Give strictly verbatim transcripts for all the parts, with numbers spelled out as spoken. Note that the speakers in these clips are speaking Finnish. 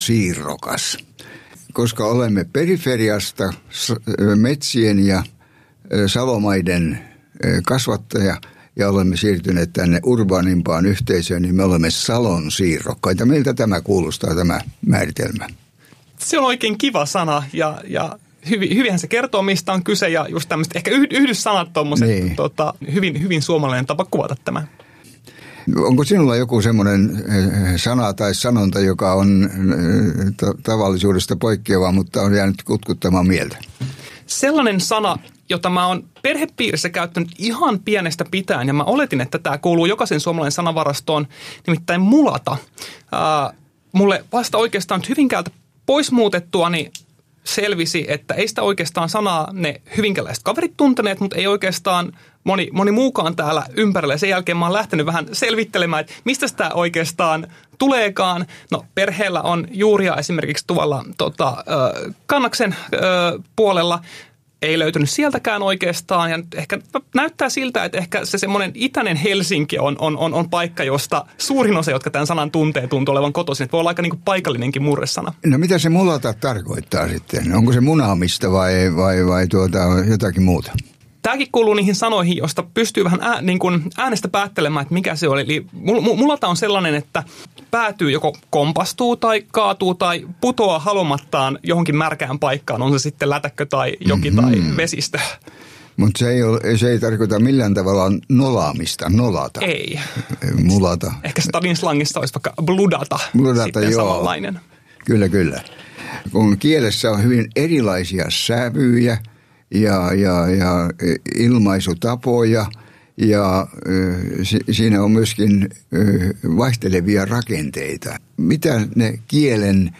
siirrokas, koska olemme periferiasta metsien ja salomaiden kasvattaja ja olemme siirtyneet tänne urbaanimpaan yhteisöön, niin me olemme salon siirrokkaita. Miltä tämä kuulostaa, tämä määritelmä? Se on oikein kiva sana ja, ja hyvin, hyvinhän se kertoo, mistä on kyse ja just tämmöiset ehkä yhdyssanat tuommoiset, niin. tota, hyvin, hyvin suomalainen tapa kuvata tämä. Onko sinulla joku semmoinen sana tai sanonta, joka on tavallisuudesta poikkeava, mutta on jäänyt kutkuttamaan mieltä? Sellainen sana, jota mä oon perhepiirissä käyttänyt ihan pienestä pitäen, ja mä oletin, että tämä kuuluu jokaisen suomalaisen sanavarastoon, nimittäin mulata. Ää, mulle vasta oikeastaan Hyvinkäältä pois muutettua, niin selvisi, että ei sitä oikeastaan sanaa ne hyvinkäläiset kaverit tunteneet, mutta ei oikeastaan moni, moni muukaan täällä ympärillä. Sen jälkeen mä oon lähtenyt vähän selvittelemään, että mistä sitä oikeastaan tuleekaan. No perheellä on juuria esimerkiksi tuolla tota, Kannaksen puolella. Ei löytynyt sieltäkään oikeastaan ja ehkä näyttää siltä, että ehkä se semmoinen itäinen Helsinki on, on, on, on paikka, josta suurin osa, jotka tämän sanan tuntee, tuntuu olevan kotoisin. Että voi olla aika niin kuin paikallinenkin murresana. No mitä se mulata tarkoittaa sitten? Onko se munaamista vai, vai, vai tuota, jotakin muuta? Tämäkin kuuluu niihin sanoihin, josta pystyy vähän ää, niin kuin äänestä päättelemään, että mikä se oli. Eli mulata on sellainen, että päätyy joko kompastuu tai kaatuu tai putoaa halumattaan johonkin märkään paikkaan, on se sitten lätäkkö tai joki mm-hmm. tai vesistö. Mutta se, se ei tarkoita millään tavalla nolaamista, nolata. Ei. Mulata. Ehkä stadin slangissa olisi vaikka bludata, bludata sitten joo. samanlainen. Kyllä, kyllä. Kun kielessä on hyvin erilaisia sävyjä ja, ja, ja ilmaisutapoja, ja si- siinä on myöskin vaihtelevia rakenteita. Mitä ne kielen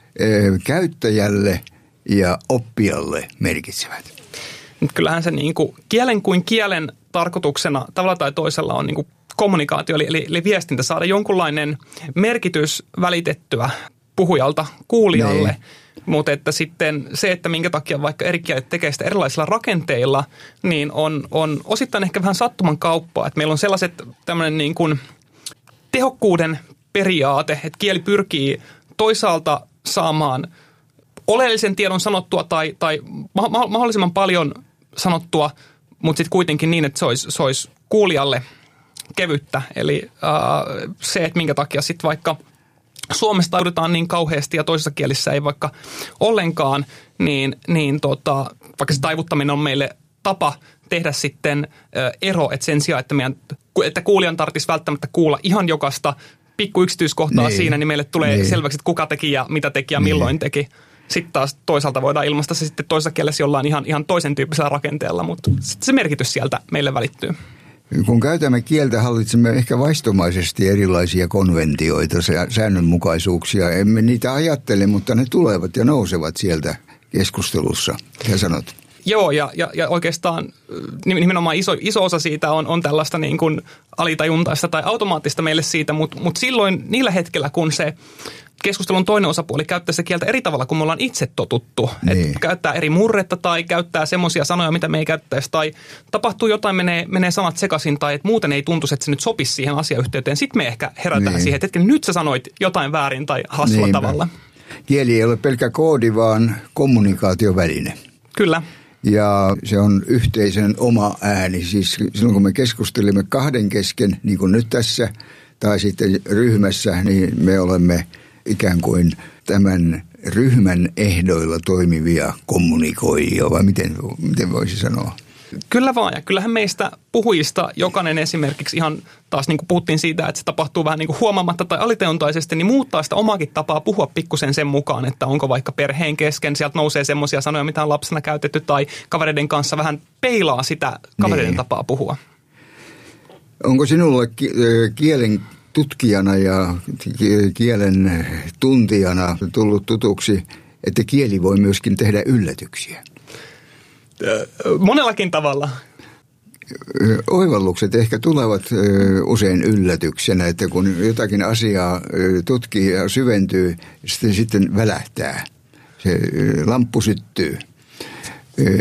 käyttäjälle ja oppijalle merkitsevät? Kyllähän se niin kuin kielen kuin kielen tarkoituksena tavalla tai toisella on niin kuin kommunikaatio, eli, eli, eli viestintä, saada jonkunlainen merkitys välitettyä puhujalta kuulijalle. Niin. Mutta että sitten se, että minkä takia vaikka eri kielet tekee sitä erilaisilla rakenteilla, niin on, on osittain ehkä vähän sattuman kauppaa. Että meillä on sellaiset tämmöinen niin kuin tehokkuuden periaate, että kieli pyrkii toisaalta saamaan oleellisen tiedon sanottua tai, tai mahdollisimman paljon sanottua, mutta sitten kuitenkin niin, että se olisi, se olisi kuulijalle kevyttä. Eli äh, se, että minkä takia sitten vaikka Suomesta taivutetaan niin kauheasti ja toisessa kielissä ei vaikka ollenkaan, niin, niin tota, vaikka se taivuttaminen on meille tapa tehdä sitten ö, ero, että sen sijaan, että, meidän, että kuulijan tarvitsisi välttämättä kuulla ihan jokaista pikku yksityiskohtaa niin. siinä, niin meille tulee niin. selväksi, että kuka teki ja mitä teki ja niin. milloin teki. Sitten taas toisaalta voidaan ilmaista se sitten toisessa kielessä jollain ihan, ihan toisen tyyppisellä rakenteella, mutta sitten se merkitys sieltä meille välittyy. Kun käytämme kieltä, hallitsemme ehkä vaistomaisesti erilaisia konventioita, säännönmukaisuuksia. Emme niitä ajattele, mutta ne tulevat ja nousevat sieltä keskustelussa. Mitä sanot? Joo, ja, ja, ja oikeastaan nimenomaan iso, iso osa siitä on, on tällaista niin kuin alitajuntaista tai automaattista meille siitä, mutta, mutta silloin niillä hetkellä, kun se keskustelun toinen osapuoli käyttää sitä kieltä eri tavalla, kun me ollaan itse totuttu. Niin. Että käyttää eri murretta tai käyttää semmoisia sanoja, mitä me ei käyttäisi. Tai tapahtuu jotain, menee, menee sanat sekaisin tai että muuten ei tuntuisi, että se nyt sopisi siihen asiayhteyteen. Sitten me ehkä herätään niin. siihen, että nyt sä sanoit jotain väärin tai hassulla Niinpä. tavalla. Kieli ei ole pelkkä koodi, vaan kommunikaatioväline. Kyllä. Ja se on yhteisön oma ääni. Siis silloin kun me keskustelemme kahden kesken, niin kuin nyt tässä, tai sitten ryhmässä, niin me olemme ikään kuin tämän ryhmän ehdoilla toimivia kommunikoijia, vai miten, miten voisi sanoa? Kyllä vaan, ja kyllähän meistä puhujista jokainen esimerkiksi ihan taas niin kuin puhuttiin siitä, että se tapahtuu vähän niin kuin huomaamatta tai aliteuntaisesti, niin muuttaa sitä omaakin tapaa puhua pikkusen sen mukaan, että onko vaikka perheen kesken, sieltä nousee semmoisia sanoja, mitä on lapsena käytetty, tai kavereiden kanssa vähän peilaa sitä kavereiden niin. tapaa puhua. Onko sinulle kielen tutkijana ja kielen tuntijana tullut tutuksi, että kieli voi myöskin tehdä yllätyksiä? Monellakin tavalla. Oivallukset ehkä tulevat usein yllätyksenä, että kun jotakin asiaa tutkii ja syventyy, sitten, sitten välähtää. Se lamppu syttyy.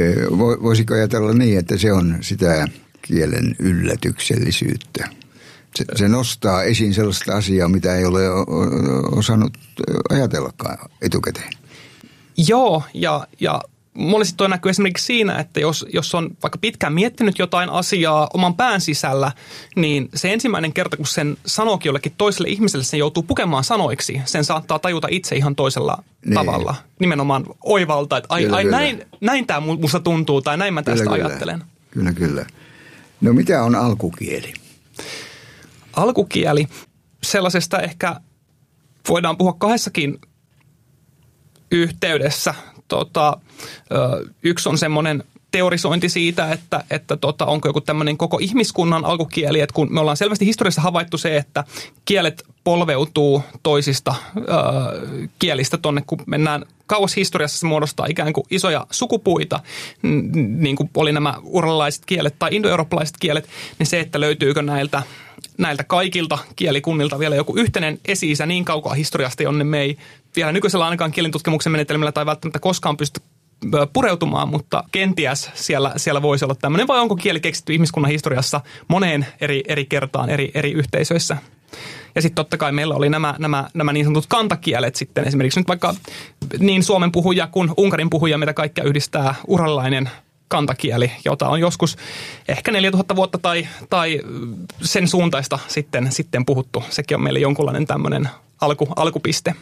Voisiko ajatella niin, että se on sitä kielen yllätyksellisyyttä? Se, se nostaa esiin sellaista asiaa, mitä ei ole osannut ajatellakaan etukäteen. Joo, ja, ja monesti toi näkyy esimerkiksi siinä, että jos, jos on vaikka pitkään miettinyt jotain asiaa oman pään sisällä, niin se ensimmäinen kerta, kun sen sanookin jollekin toiselle ihmiselle, sen joutuu pukemaan sanoiksi. Sen saattaa tajuta itse ihan toisella niin. tavalla. Nimenomaan oivalta, että ai, kyllä, ai kyllä. näin, näin tämä musta tuntuu tai näin mä tästä kyllä, ajattelen. Kyllä, kyllä. No mitä on alkukieli? Alkukieli, sellaisesta ehkä voidaan puhua kahdessakin yhteydessä. Tota, yksi on semmoinen teorisointi siitä, että, että tota, onko joku tämmöinen koko ihmiskunnan alkukieli, että kun me ollaan selvästi historiassa havaittu se, että kielet polveutuu toisista ö, kielistä tonne, kun mennään kauas historiassa, se muodostaa ikään kuin isoja sukupuita, niin kuin oli nämä uralaiset kielet tai indoeurooppalaiset kielet, niin se, että löytyykö näiltä näiltä kaikilta kielikunnilta vielä joku yhteinen esi-isä niin kaukaa historiasta, jonne me ei vielä nykyisellä ainakaan kielentutkimuksen menetelmillä tai välttämättä koskaan pysty pureutumaan, mutta kenties siellä, siellä voisi olla tämmöinen, vai onko kieli keksitty ihmiskunnan historiassa moneen eri, eri kertaan eri, eri yhteisöissä. Ja sitten totta kai meillä oli nämä, nämä, nämä niin sanotut kantakielet sitten, esimerkiksi nyt vaikka niin Suomen puhuja kuin Unkarin puhuja, mitä kaikkea yhdistää uralilainen kantakieli, jota on joskus ehkä neljätuhatta vuotta tai, tai sen suuntaista sitten, sitten puhuttu. Sekin on meille jonkunlainen tämmöinen alku, alkupiste.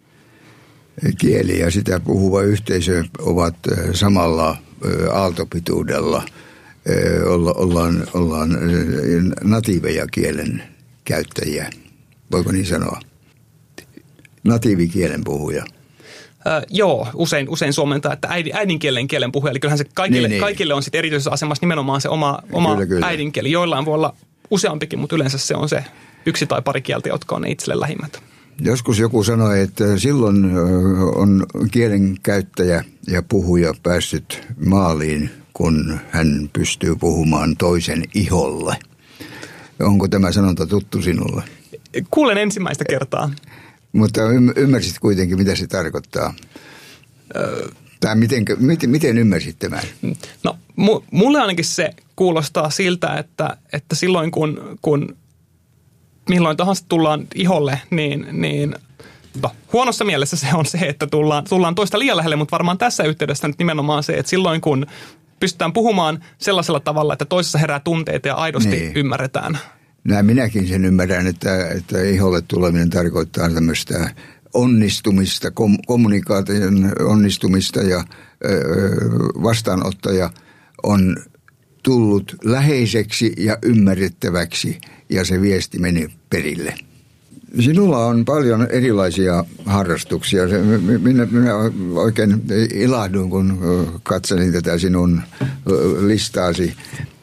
Kieli ja sitä puhuva yhteisö ovat samalla aaltopituudella. Ollaan, ollaan natiiveja kielen käyttäjiä. Voiko niin sanoa? Natiivikielen puhuja. Öö, joo, usein, usein suomentaa, että äidin, äidinkielen kielen puhuja. Eli kyllähän se kaikille, niin, kaikille on sitten erityisessä asemassa nimenomaan se oma, oma kyllä, kyllä. äidinkieli. Joillain voi olla useampikin, mutta yleensä se on se yksi tai pari kieltä, jotka on ne itselle lähimmät. Joskus joku sanoi, että silloin on kielen käyttäjä ja puhuja päässyt maaliin, kun hän pystyy puhumaan toisen iholle. Onko tämä sanonta tuttu sinulle? Kuulen ensimmäistä kertaa. Mutta ymmärsit kuitenkin, mitä se tarkoittaa? Öö, tai miten, miten, miten ymmärsit tämän? No, mulle ainakin se kuulostaa siltä, että, että silloin kun, kun milloin tahansa tullaan iholle, niin, niin no, huonossa mielessä se on se, että tullaan, tullaan toista liian lähelle, mutta varmaan tässä yhteydessä nyt nimenomaan se, että silloin kun pystytään puhumaan sellaisella tavalla, että toisessa herää tunteita ja aidosti niin ymmärretään. Näin minäkin sen ymmärrän, että, että iholle tuleminen tarkoittaa tämmöistä onnistumista, kom, kommunikaation onnistumista ja ö, vastaanottaja on tullut läheiseksi ja ymmärrettäväksi ja se viesti meni perille. Sinulla on paljon erilaisia harrastuksia. Minä, minä oikein ilahduin, kun katselin tätä sinun listaasi.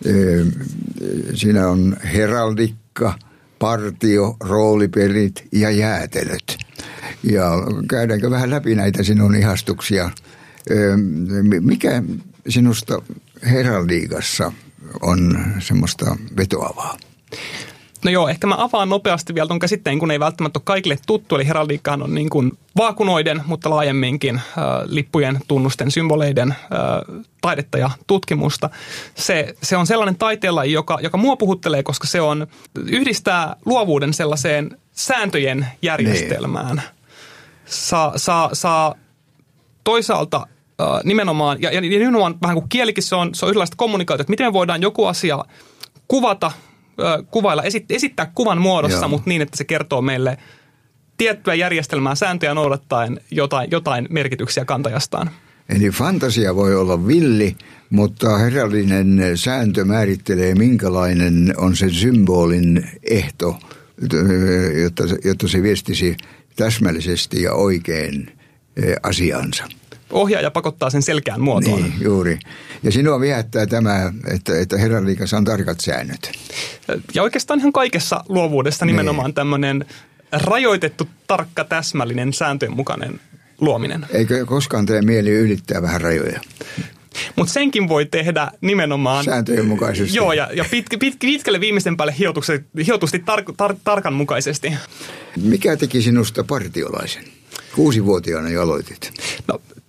Siinä on heraldikka, partio, roolipelit ja jäätelöt. Ja käydäänkö vähän läpi näitä sinun ihastuksia? Mikä sinusta heraldiikassa on semmoista vetoavaa? No joo, ehkä mä avaan nopeasti vielä tuon käsitteen, kun ei välttämättä ole kaikille tuttu. Eli heraldiikkahan on niin kuin vaakunoiden, mutta laajemminkin äh, lippujen, tunnusten, symboleiden äh, taidetta ja tutkimusta. Se, se on sellainen taiteenlaji, joka, joka mua puhuttelee, koska se on yhdistää luovuuden sellaiseen sääntöjen järjestelmään. Saa, saa, saa toisaalta äh, nimenomaan, ja, ja nimenomaan vähän kuin kielikin, se on, se on yhdenlaista kommunikaatiota, että miten me voidaan joku asia kuvata, kuvailla, esittää kuvan muodossa, Joo. mutta niin, että se kertoo meille tiettyä järjestelmää, sääntöjä noudattaen jotain, jotain merkityksiä kantajastaan. Eli fantasia voi olla villi, mutta herrallinen sääntö määrittelee, minkälainen on se symbolin ehto, jotta, jotta se viestisi täsmällisesti ja oikein asiansa. Ohjaaja pakottaa sen selkeään muotoon. Niin, juuri. Ja sinua viehättää tämä, että, että heraldiikassa on tarkat säännöt. Ja oikeastaan ihan kaikessa luovuudessa nimenomaan niin. Tämmöinen rajoitettu, tarkka, täsmällinen, sääntöjen mukainen luominen. Eikö koskaan tee mieli ylittää vähän rajoja? Mutta senkin voi tehdä nimenomaan sääntöjen mukaisesti. Joo, ja, ja pit, pit, pitkälle viimeisten päälle hiotusti tar, tar, tarkan mukaisesti. Mikä teki sinusta partiolaisen? Kuusivuotiaana jo aloitit. No,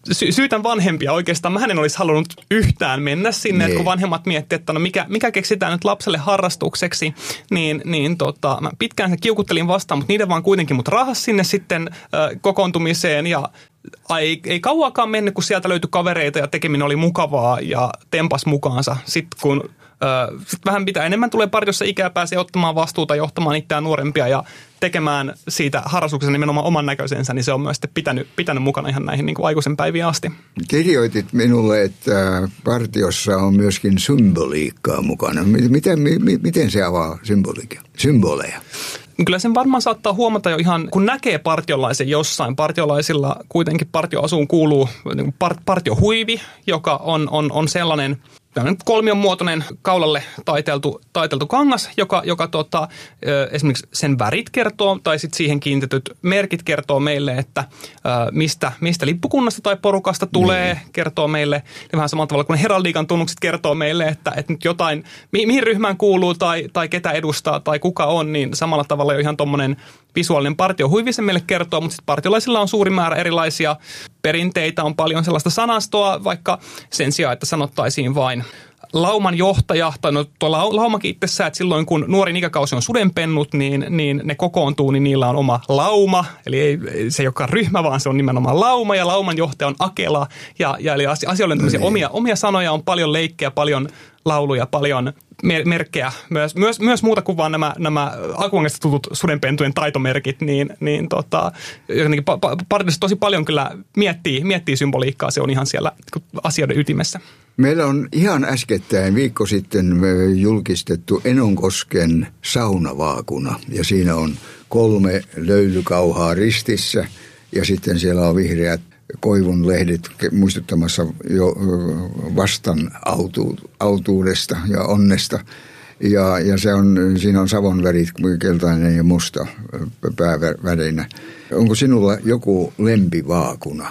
sy- syytän vanhempia oikeastaan. Mä en olisi halunnut yhtään mennä sinne, että kun vanhemmat miettii, että no mikä, mikä keksitään nyt lapselle harrastukseksi, niin, niin tota, mä pitkään se kiukuttelin vastaan, mutta niiden vaan kuitenkin mut rahas sinne sitten äh, kokoontumiseen ja ei, ei kauaakaan mennyt, kun sieltä löytyi kavereita ja tekeminen oli mukavaa ja tempas mukaansa. Sitten kun äh, sit vähän pitää enemmän tulee partiossa ikää, pääsee ottamaan vastuuta, johtamaan itseään nuorempia ja tekemään siitä harrastuksesta nimenomaan oman näköisensä, niin se on myös sitten pitänyt, pitänyt mukana ihan näihin niin kuin aikuisen päiviin asti. Kirjoitit minulle, että partiossa on myöskin symboliikkaa mukana. Miten, miten se avaa symboliikkaa? Symboleja? Kyllä sen varmaan saattaa huomata jo ihan, kun näkee partiolaisen jossain. Partiolaisilla kuitenkin partioasuun kuuluu partiohuivi, joka on, on, on sellainen kolmion muotoinen kaulalle taiteltu, taiteltu kangas, joka, joka tota, esimerkiksi sen värit kertoo tai sitten siihen kiinnitetyt merkit kertoo meille, että mistä, mistä lippukunnasta tai porukasta tulee, mm. kertoo meille. Ja vähän samalla tavalla kuin heraldiikan tunnukset kertoo meille, että, että nyt jotain, mi, mihin ryhmään kuuluu tai, tai ketä edustaa tai kuka on, niin samalla tavalla jo ihan tuommoinen visuaalinen partiohuivi se meille kertoo, mutta sitten partiolaisilla on suuri määrä erilaisia perinteitä, on paljon sellaista sanastoa, vaikka sen sijaan, että sanottaisiin vain lauman johtaja, tai no tuo laumakin itsessään, että silloin kun nuorin ikäkausi on sudenpennut, niin, niin ne kokoontuu, niin niillä on oma lauma, eli ei se ei olekaan ryhmä, vaan se on nimenomaan lauma, ja lauman johtaja on akela, ja, ja eli asioilla on tämmöisiä omia, omia sanoja, on paljon leikkejä, paljon lauluja, paljon merkkejä, myös, myös, myös muuta kuin vaan nämä, nämä alkuangasta tutut sudenpentujen taitomerkit, niin, niin tota, jotenkin partiossa tosi paljon kyllä miettii, miettii symboliikkaa, se on ihan siellä asioiden ytimessä. Meillä on ihan äskettäin viikko sitten julkistettu Enonkosken saunavaakuna ja siinä on kolme löylykauhaa ristissä ja sitten siellä on vihreät koivun lehdet muistuttamassa jo vastan autu, autuudesta ja onnesta. Ja, ja se on, siinä on savon värit, keltainen ja musta päävärinä. Onko sinulla joku lempivaakuna?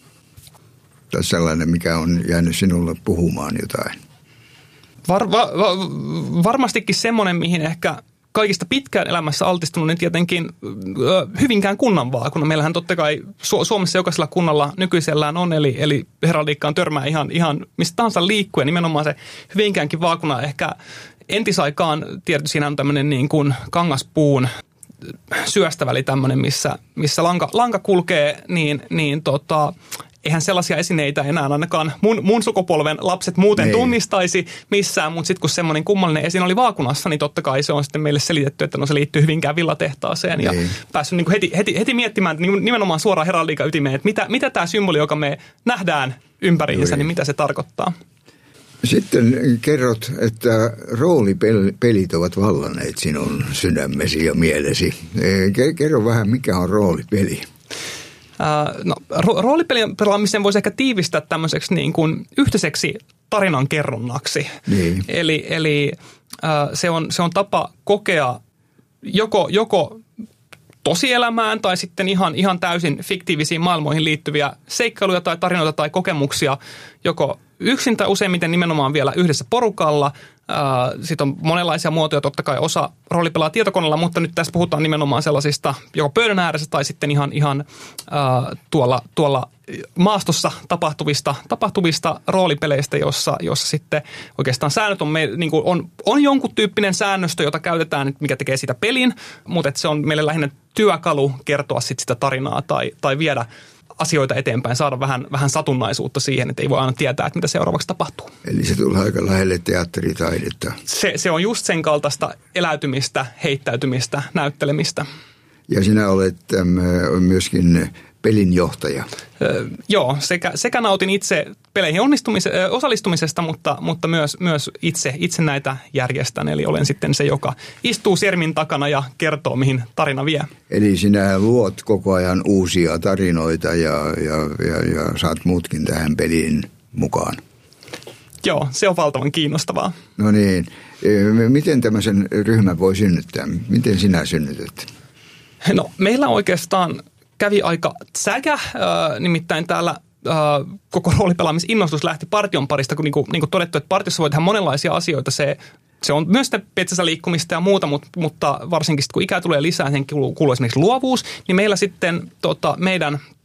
Tai sellainen, mikä on jäänyt sinulle puhumaan jotain? Var, va, va, varmastikin semmoinen, mihin ehkä kaikista pitkään elämässä altistunut, niin tietenkin Hyvinkään kunnan vaakuna. Meillähän totta kai Su- Suomessa jokaisella kunnalla nykyisellään on, eli, eli heraldiikkaan törmää ihan, ihan mistä tahansa liikkuen. Nimenomaan se Hyvinkäänkin vaakuna ehkä entisaikaan, tietysti siinä on tämmöinen niin kuin kangaspuun syöstäväli tämmöinen, missä, missä lanka, lanka kulkee, niin, niin tota, eihän sellaisia esineitä enää ainakaan mun, mun sukupolven lapset muuten Nein. tunnistaisi missään, mutta sitten kun semmoinen kummallinen esine oli vaakunassa, niin totta kai se on sitten meille selitetty, että no se liittyy Hyvinkään villatehtaaseen ja Nein. päässyt niin kuin heti, heti, heti miettimään nimenomaan suoraan heraldiikan ytimeen, että mitä, mitä tämä symboli, joka me nähdään ympäriinsä, niin mitä se tarkoittaa. Sitten kerrot, että roolipelit ovat vallanneet sinun sydämesi ja mielesi. Kerro vähän, mikä on roolipeli? No, ro- roolipelien pelaamisen voisi ehkä tiivistää tämmöiseksi niin kuin yhteiseksi tarinan kerronnaksi. Niin. Eli, eli äh, se, on, se on tapa kokea joko, joko tosielämään tai sitten ihan, ihan täysin fiktiivisiin maailmoihin liittyviä seikkailuja tai tarinoita tai kokemuksia joko yksin tai useimmiten nimenomaan vielä yhdessä porukalla. Sitten on monenlaisia muotoja, totta kai osa rooli pelaa tietokoneella, mutta nyt tässä puhutaan nimenomaan sellaisista joko pöydän ääressä tai sitten ihan, ihan äh, tuolla, tuolla maastossa tapahtuvista, tapahtuvista roolipeleistä, jossa, jossa sitten oikeastaan säännöt on, me, niin kuin on, on jonkun tyyppinen säännöstö, jota käytetään, mikä tekee siitä pelin, mutta että se on meille lähinnä työkalu kertoa sitten sitä tarinaa tai, tai viedä asioita eteenpäin, saada vähän, vähän satunnaisuutta siihen, että ei voi aina tietää, että mitä seuraavaksi tapahtuu. Eli se tulee aika lähelle teatteritaidetta. Se, se on just sen kaltaista eläytymistä, heittäytymistä, näyttelemistä. Ja sinä olet ähm, myöskin pelinjohtaja. Öö, joo, sekä, sekä nautin itse peleihin osallistumisesta, mutta, mutta myös, myös itse, itse näitä järjestän. Eli olen sitten se, joka istuu sermin takana ja kertoo, mihin tarina vie. Eli sinä luot koko ajan uusia tarinoita ja, ja, ja, ja saat muutkin tähän peliin mukaan. Joo, se on valtavan kiinnostavaa. No niin. Miten tämmöisen ryhmän voi synnyttää? Miten sinä synnytät? No, meillä oikeastaan kävi aika säkä, äh, nimittäin täällä äh, koko roolipelaamisinnostus lähti partion parista, kun niin kuin, niin kuin todettu, että partiossa voi tehdä monenlaisia asioita. Se, se on myös metsässä liikkumista ja muuta, mutta, mutta varsinkin sit, kun ikää tulee lisää, sen kuuluu, kuuluu esimerkiksi luovuus, niin meillä sitten tota, meidän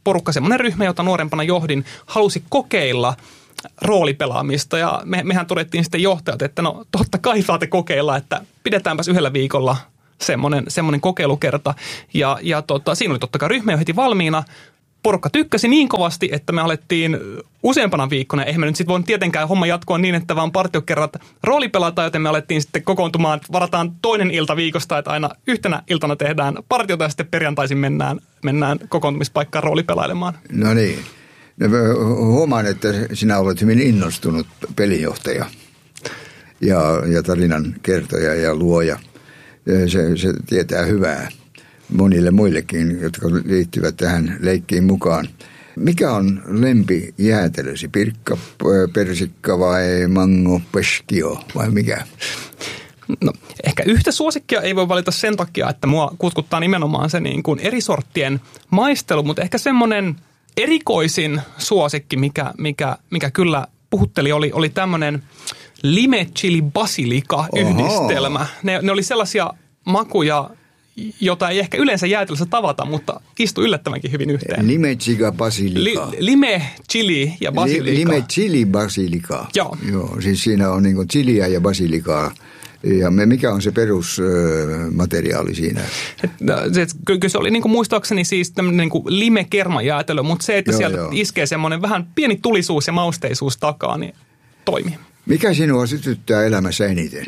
porukka, semmoinen ryhmä, jota nuorempana johdin, halusi kokeilla roolipelaamista ja me, mehän todettiin sitten johtajat, että no totta kai saatte kokeilla, että pidetäänpäs yhdellä viikolla semmoinen, semmoinen kokeilukerta ja, ja tota, siinä oli totta kai ryhmä jo heti valmiina. Porukka tykkäsi niin kovasti, että me alettiin useampana viikkona. Eihän me nyt sitten voinut tietenkään homma jatkoa niin, että vaan partiokerrat roolipelataan, joten me alettiin sitten kokoontumaan, varataan toinen ilta viikosta, että aina yhtenä iltana tehdään partiota ja sitten perjantaisin mennään, mennään kokoontumispaikkaan roolipelailemaan. No niin. Huomaan, että sinä olet hyvin innostunut pelinjohtaja ja, ja tarinan kertoja ja luoja. Se, se tietää hyvää monille muillekin, jotka liittyvät tähän leikkiin mukaan. Mikä on lempijäätelösi? Pirkka, persikka vai mango, peskio vai mikä? No, ehkä yhtä suosikkia ei voi valita sen takia, että mua kutkuttaa nimenomaan se niin kuin eri sorttien maistelu, mutta ehkä semmoinen erikoisin suosikki, mikä, mikä, mikä kyllä puhutteli, oli, oli tämmöinen lime chili basilika yhdistelmä. Ne, ne oli sellaisia makuja, jota ei ehkä yleensä jäätelössä tavata, mutta istui yllättävänkin hyvin yhteen. Lime chili basilika. Li, lime chili ja basilika. Lime chili basilika. Joo. Joo, siis siinä on niin kuin chiliä ja basilikaa. Ja mikä on se perusmateriaali siinä? Et, se, kyllä se oli niin kuin muistaakseni siis tämmöinen niin kuin lime-kermajäätelö, mutta se, että joo, sieltä joo. iskee semmoinen vähän pieni tulisuus ja mausteisuus takaa, niin toimii. Mikä sinua sytyttää elämässä eniten?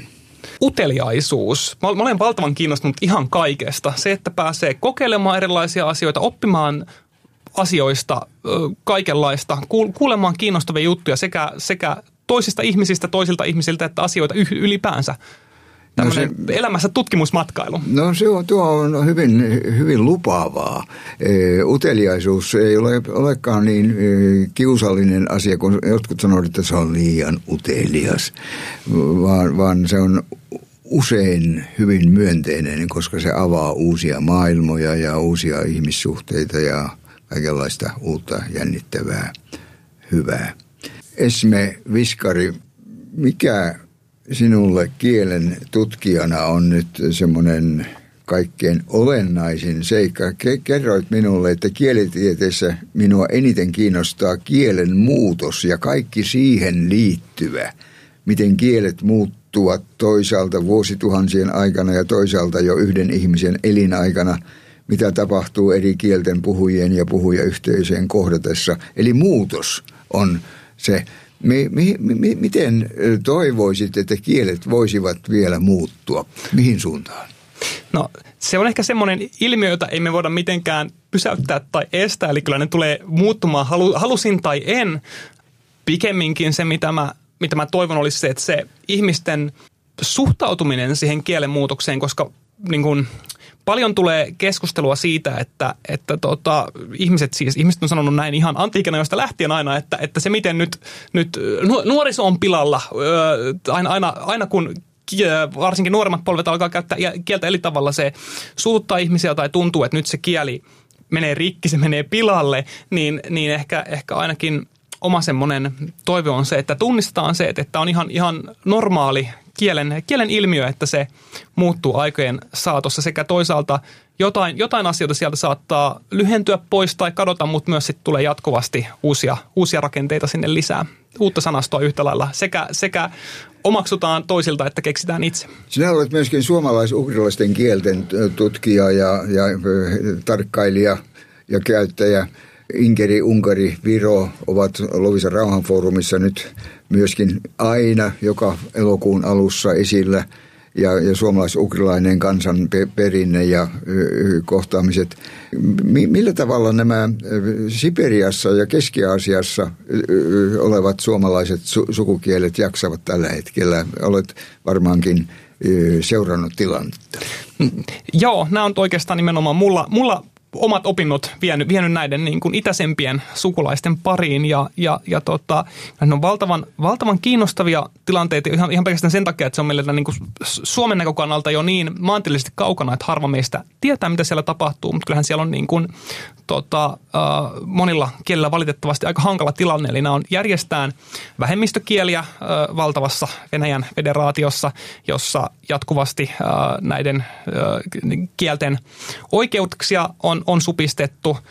Uteliaisuus. Mä olen valtavan kiinnostunut ihan kaikesta. Se, että pääsee kokeilemaan erilaisia asioita, oppimaan asioista, kaikenlaista, kuulemaan kiinnostavia juttuja sekä, sekä toisista ihmisistä, toisilta ihmisiltä, että asioita ylipäänsä. Tämmöinen no se, elämässä tutkimusmatkailu. No se on, tuo on hyvin, hyvin lupaavaa. E, uteliaisuus ei ole, olekaan niin e, kiusallinen asia, kun jotkut sanovat, että se on liian utelias, vaan, vaan se on usein hyvin myönteinen, koska se avaa uusia maailmoja ja uusia ihmissuhteita ja kaikenlaista uutta jännittävää, hyvää. Esme Viskari, mikä sinulle kielen tutkijana on nyt semmoinen kaikkein olennaisin seikka? Kerroit minulle, että kielitieteessä minua eniten kiinnostaa kielen muutos ja kaikki siihen liittyvä. Miten kielet muuttuvat toisaalta vuosituhansien aikana ja toisaalta jo yhden ihmisen elinaikana. Mitä tapahtuu eri kielten puhujien ja puhujayhteisöjen kohdatessa. Eli muutos on se. Mi, mi, mi, miten toivoisit, että kielet voisivat vielä muuttua? Mihin suuntaan? No se on ehkä semmoinen ilmiö, jota ei me voida mitenkään pysäyttää tai estää. Eli kyllä ne tulee muuttumaan, halu, halusin tai en. Pikemminkin se, mitä mä, mitä mä toivon, olisi se, että se ihmisten suhtautuminen siihen kielen muutokseen, koska niin kuin paljon tulee keskustelua siitä, että, että tota, ihmiset siis, ihmiset on sanonut näin ihan antiikin ajoista lähtien aina, että, että se miten nyt, nyt nuoriso on pilalla, aina, aina, aina kun varsinkin nuoremmat polvet alkaa käyttää kieltä eri tavalla, se suuttaa ihmisiä tai tuntuu, että nyt se kieli menee rikki, se menee pilalle, niin, niin ehkä, ehkä ainakin oma semmoinen toive on se, että tunnistetaan se, että on ihan, ihan normaali kielen, kielen ilmiö, että se muuttuu aikojen saatossa sekä toisaalta jotain, jotain asioita sieltä saattaa lyhentyä pois tai kadota, mutta myös sitten tulee jatkuvasti uusia, uusia rakenteita sinne lisää, uutta sanastoa yhtä lailla sekä, sekä omaksutaan toisilta, että keksitään itse. Sinä olet myöskin suomalais-ugrilaisten kielten tutkija ja, ja tarkkailija ja käyttäjä. Inkeri, Unkari, Viro ovat Loviisan rauhanfoorumissa nyt myöskin aina joka elokuun alussa esillä ja, ja suomalais-ugrilainen kansan perinne ja y, kohtaamiset. M- millä tavalla nämä Siperiassa ja Keski-Aasiassa y, olevat suomalaiset su- sukukielet jaksavat tällä hetkellä? Olet varmaankin y, seurannut tilannetta. Joo, nämä on oikeastaan nimenomaan mulla... mulla omat opinnot vienyt, vienyt näiden niin kuin itäisempien sukulaisten pariin ja, ja, ja tota, ne on valtavan, valtavan kiinnostavia tilanteita ihan, ihan pelkästään sen takia, että se on meillä niin kuin Suomen näkökannalta jo niin maantieteellisesti kaukana, että harva meistä tietää, mitä siellä tapahtuu, mutta kyllähän siellä on niin kuin, tota, äh, monilla kielillä valitettavasti aika hankala tilanne, eli nämä on järjestään vähemmistökieliä äh, valtavassa Venäjän federaatiossa, jossa jatkuvasti äh, näiden äh, kielten oikeuksia on on supistettu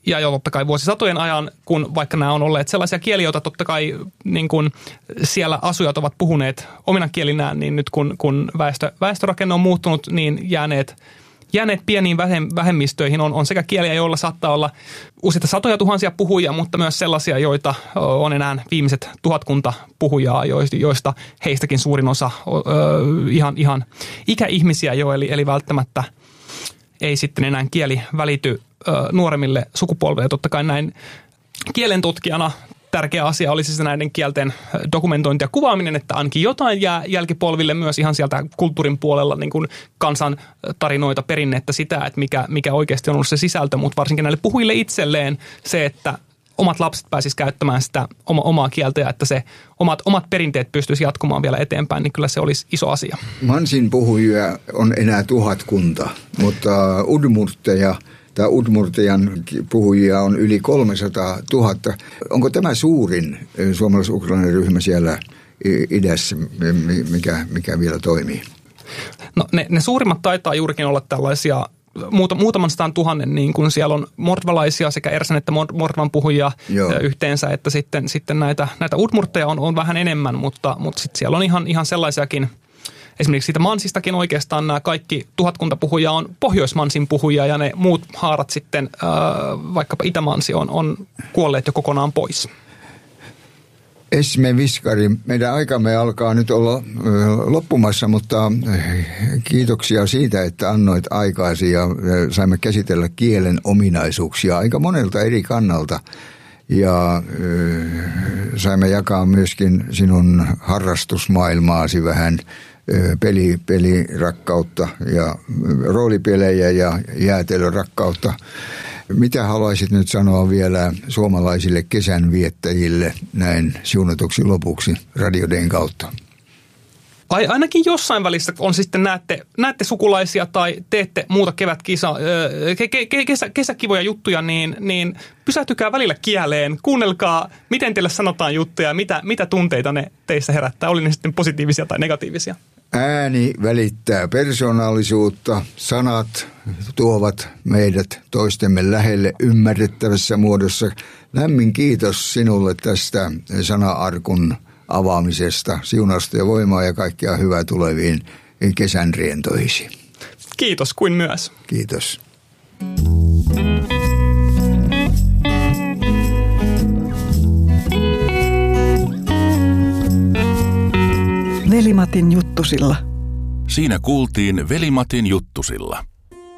ja jo totta kai vuosisatojen ajan, kun vaikka nämä on olleet sellaisia kieliä, joita totta kai niin kun siellä asujat ovat puhuneet omina kielinään, niin nyt kun, kun väestö, väestörakenne on muuttunut, niin jääneet, jääneet pieniin vähemmistöihin on, on sekä kieliä, joilla saattaa olla useita satoja tuhansia puhujia, mutta myös sellaisia, joita on enää viimeiset tuhatkunta puhujaa, joista heistäkin suurin osa ihan, ihan ikäihmisiä jo, eli, eli välttämättä ei sitten enää kieli välity nuoremmille sukupolville. Totta kai näin kielen tutkijana tärkeä asia olisi siis näiden kielten dokumentointi ja kuvaaminen, että ainakin jotain jää jälkipolville myös ihan sieltä kulttuurin puolella niin kuin kansan tarinoita, perinnettä, sitä, että mikä, mikä oikeasti on ollut se sisältö, mutta varsinkin näille puhujille itselleen se, että omat lapset pääsisivät käyttämään sitä oma, omaa kieltä ja että se omat, omat perinteet pystyisi jatkumaan vielä eteenpäin, niin kyllä se olisi iso asia. Mansin puhujia on enää tuhatkunta, mutta udmurteja tai udmurtejan puhujia on yli kolmesataatuhatta. Onko tämä suurin suomalais-ukrainainen ryhmä siellä idässä, mikä, mikä vielä toimii? No ne, ne suurimmat taitaa juurikin olla tällaisia muutaman sadan tuhannen, niin kuin siellä on mordvalaisia sekä ersan että mordvan puhujia Joo. yhteensä, että sitten, sitten näitä, näitä udmurtteja on, on vähän enemmän, mutta, mutta sitten siellä on ihan, ihan sellaisiakin, esimerkiksi siitä mansistakin oikeastaan nämä kaikki tuhatkunta puhujia on pohjoismansin puhujia ja ne muut haarat sitten, äh, vaikkapa itämansi, on, on kuolleet jo kokonaan pois. Esme Viskari, meidän aikamme alkaa nyt olla loppumassa, mutta kiitoksia siitä, että annoit aikaasi ja saimme käsitellä kielen ominaisuuksia aika monelta eri kannalta. Ja saimme jakaa myöskin sinun harrastusmaailmaasi vähän peli, pelirakkautta ja roolipelejä ja jäätelörakkautta. Mitä haluaisit nyt sanoa vielä suomalaisille kesänviettäjille näin siunatuksi lopuksi Radio Dayn kautta? Ai, ainakin jossain välissä on sitten näette, näette sukulaisia tai teette muuta kevätkisa, ke, ke, kesä, kesäkivoja juttuja, niin, niin pysähtykää välillä kieleen. Kuunnelkaa, miten teille sanotaan juttuja, mitä, mitä tunteita ne teissä herättää, oli ne sitten positiivisia tai negatiivisia. Ääni välittää persoonallisuutta, sanat tuovat meidät toistemme lähelle ymmärrettävässä muodossa. Lämmin kiitos sinulle tästä sana-arkun avaamisesta, siunausta ja voimaa ja kaikkea hyvää tuleviin kesän rientoihisi. Kiitos kuin myös. Kiitos. Veli-Matin juttusilla. Siinä kuultiin Veli-Matin juttusilla.